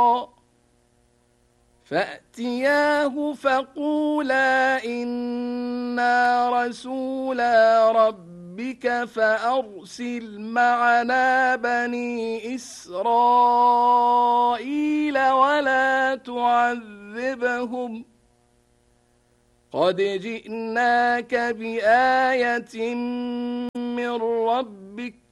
فأتياه فقولا إنا رسولا ربك فأرسل معنا بني إسرائيل ولا تعذبهم قد جئناك بآية من ربك